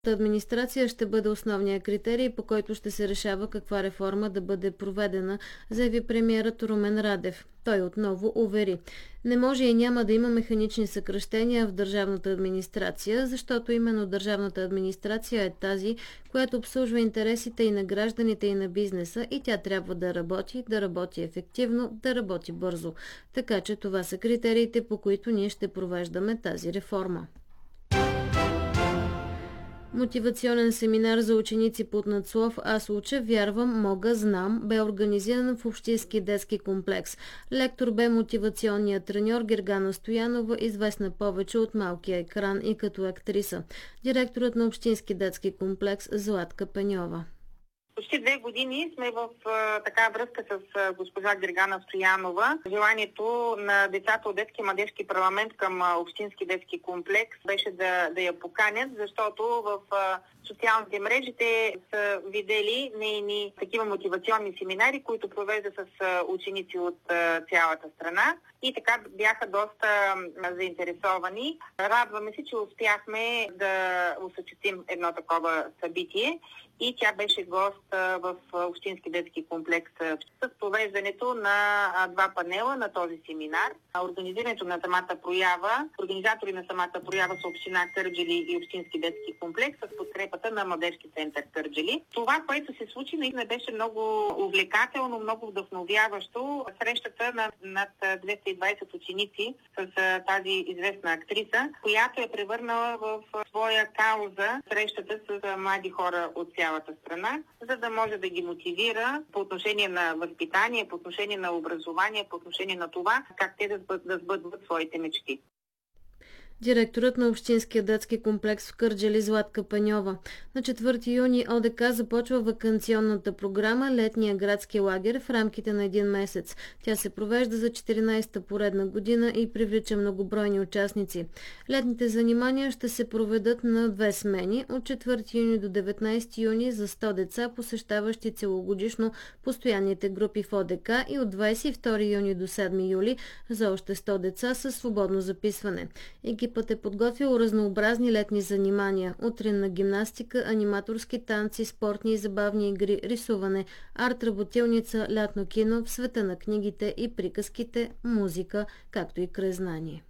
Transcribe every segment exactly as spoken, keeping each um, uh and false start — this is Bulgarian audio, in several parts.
Администрация ще бъде основният критерий, по който ще се решава каква реформа да бъде проведена, заяви премиерът Румен Радев. Той отново увери: не може и няма да има механични съкращения в държавната администрация, защото именно държавната администрация е тази, която обслужва интересите и на гражданите, и на бизнеса, и тя трябва да работи, да работи ефективно, да работи бързо. Така че това са критериите, по които ние ще провеждаме тази реформа. Мотивационен семинар за ученици под надслов "Аз уча, вярвам, мога, знам" бе организиран в Общински детски комплекс. Лектор бе мотивационният треньор Гергана Стоянова, известна повече от малкия екран и като актриса. Директорът на Общински детски комплекс Златка Пеньова. Почти две години сме в а, така връзка с а, госпожа Гергана Стоянова. Желанието на децата от детски младежки парламент към а, Общински детски комплекс беше да, да я поканят, защото в а, социалните мрежи те са видели нейни такива мотивационни семинари, които провежда с а, ученици от а, цялата страна. И така бяха доста а, заинтересовани. Радваме се, че успяхме да осъществим едно такова събитие. И тя беше гост в Общински детски комплекс с провеждането на два панела на този семинар. Организирането на самата проява, организатори на самата проява са община Кърджали и Общински детски комплекс с подкрепата на Младежки център Кърджали. Това, което се случи, наистина беше много увлекателно, много вдъхновяващо. Срещата на над двеста и двадесет ученици с тази известна актриса, която е превърнала в своя кауза срещата с млади хора от цялата страна, за да може да ги мотивира по отношение на възпитание, по отношение на образование, по отношение на това как те да, да сбъдват своите мечти. Директорът на Общинския детски комплекс в Кърджали Златка Пеньова. На четвърти юни ОДК започва ваканционната програма "Летния градски лагер" в рамките на един месец. Тя се провежда за четиринадесета поредна година и привлича многобройни участници. Летните занимания ще се проведат на две смени от четвърти юни до деветнадесети юни за сто деца, посещаващи целогодишно постоянните групи в ОДК, и от двадесет и втори юни до седми юли за още сто деца със свободно записване. Екипът е подготвил разнообразни летни занимания: утринна гимнастика, аниматорски танци, спортни и забавни игри, рисуване, арт-работилница, лятно кино, в света на книгите и приказките, музика, както и краезнание.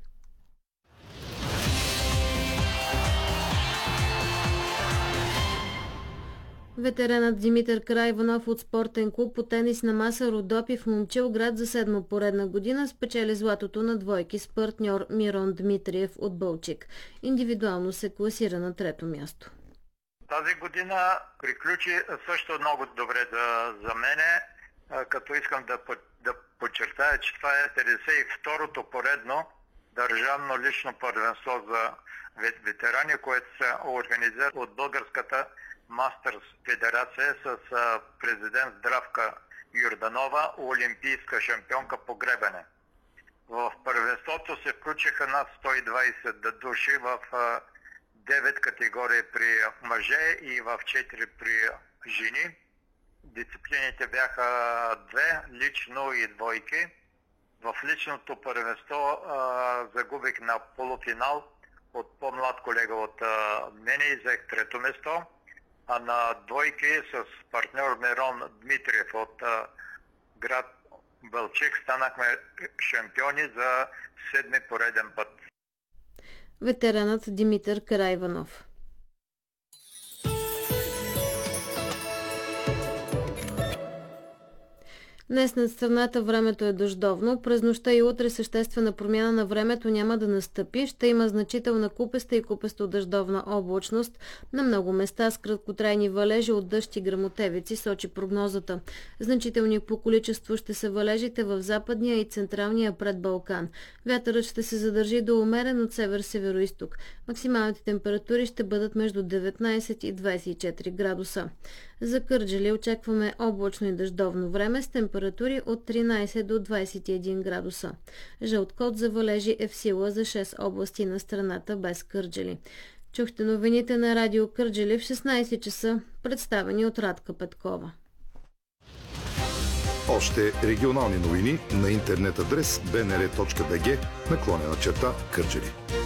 Ветеранът Димитър Караиванов от спортен клуб по тенис на маса "Родопи" в Момчилград за седма поредна година спечели златото на двойки с партньор Мирон Дмитриев от Бълчик. Индивидуално се класира на трето място. Тази година приключи също много добре за, за мене, като искам да, да подчертая, че това е петдесет и второто поредно държавно лично първенство за ветерани, което се организира от Българската Мастърс федерация с президент Здравка Юрданова, олимпийска шампионка по гребене. В първенството се включиха над сто и двадесет души в девет категории при мъже и в четири при жени. Дисциплините бяха две, лично и двойки. В личното първенство а, загубих на полуфинал от по-млад колега от а, мене и взех трето место. А на двойки с партньор Мирон Дмитриев от а, град Бълчик станахме шампиони за седми пореден път. Ветеранът Димитър Караиванов. Днес над страната времето е дъждовно. През нощта и утре съществена промяна на времето няма да настъпи. Ще има значителна купеста и купесто-дъждовна облачност на много места с краткотрайни валежи от дъжд и гръмотевици, сочи прогнозата. Значителни по количество ще са валежите в западния и централния предбалкан. Вятърът ще се задържи до умерен от север-североизток. Максималните температури ще бъдат между деветнадесет и двадесет и четири градуса. За Кърджали очакваме облачно и дъждовно време с температури от тринадесет до двадесет и един градуса. Жълт код за валежи е в сила за шест области на страната без Кърджали. Чухте новините на радио Кърджали в шестнадесет часа, представени от Радка Петкова. Още регионални новини на интернет адрес бе ен ер точка бе же наклонена черта Кърджали.